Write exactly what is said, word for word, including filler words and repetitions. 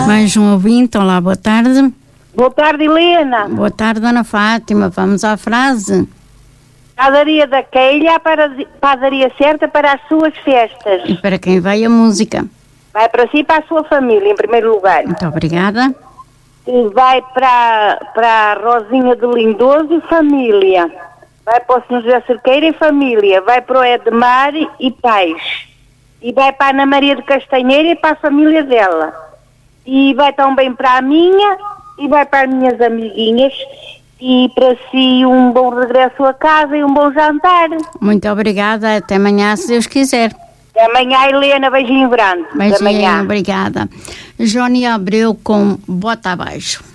Mais um ouvinte, olá, boa tarde. Boa tarde, Helena. Boa tarde, Dona Fátima. Vamos à frase. Padaria da Queilha, a padaria certa para as suas festas. E para quem vai a música? Vai para si e para a sua família, em primeiro lugar. Muito obrigada. E vai para, para a Rosinha de Lindoso e família. Vai para o senhor José Cerqueira e família. Vai para o Edmar e pais. E vai para a Ana Maria de Castanheira e para a família dela. E vai também para a minha e vai para as minhas amiguinhas. E para si um bom regresso a casa e um bom jantar. Muito obrigada. Até amanhã, se Deus quiser. Até amanhã, Helena. Beijinho grande. Beijinho, Até amanhã. obrigada. Johnny Abreu com Bota Abaixo.